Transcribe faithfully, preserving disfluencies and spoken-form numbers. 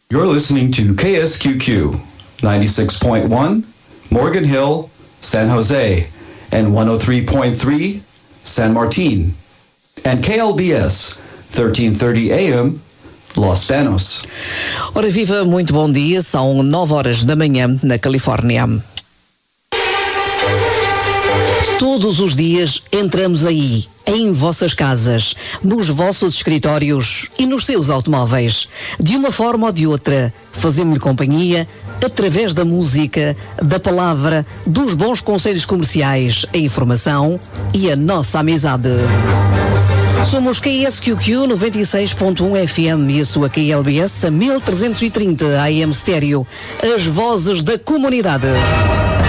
You're listening to K S Q Q ninety-six point one, Morgan Hill, San Jose, and one oh three point three, San Martin, and K L B S thirteen thirty A M, Los Banos. Ora viva, muito bom dia, são nove horas da manhã na Califórnia. Todos os dias entramos aí, em vossas casas, nos vossos escritórios e nos seus automóveis. De uma forma ou de outra, fazemos-lhe companhia através da música, da palavra, dos bons conselhos comerciais, a informação e a nossa amizade. Somos K S Q Q noventa e seis ponto um F M e a sua K L B S a mil trezentos e trinta A M Stereo, as vozes da comunidade.